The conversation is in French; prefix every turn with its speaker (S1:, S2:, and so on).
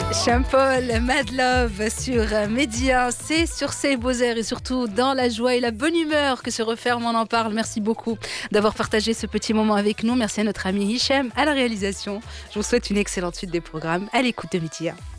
S1: Jean-Paul, Mad Love sur Média, c'est sur ces beaux airs et surtout dans la joie et la bonne humeur que se referme On en parle. Merci beaucoup d'avoir partagé ce petit moment avec nous. Merci à notre ami Hichem à la réalisation. Je vous souhaite une excellente suite des programmes à l'écoute de Média.